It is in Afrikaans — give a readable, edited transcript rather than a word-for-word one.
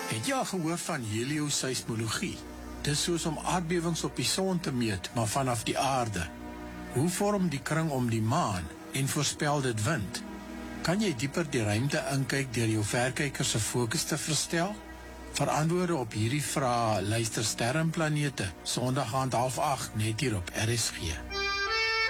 Het jy al gehoor van helioseismologie? Dis soos om aardbewings op die son te meet, maar vanaf die aarde. Hoe vorm die kring om die maan en voorspel dit wind? Kan jy dieper die ruimte inkyk deur jou verkyker se fokus te verstel? Vir antwoorde op hierdie vrae luister Sterrenplanete, Sondag aand 7:30 net hier op RSG.